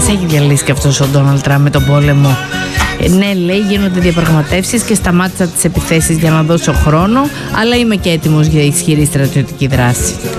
Μας έχει διαλύσει και αυτός ο Ντόναλντ Τραμπ με τον πόλεμο. Ναι, λέει, γίνονται διαπραγματεύσεις και σταμάτησα τις επιθέσεις για να δώσω χρόνο, αλλά είμαι και έτοιμος για ισχυρή στρατιωτική δράση.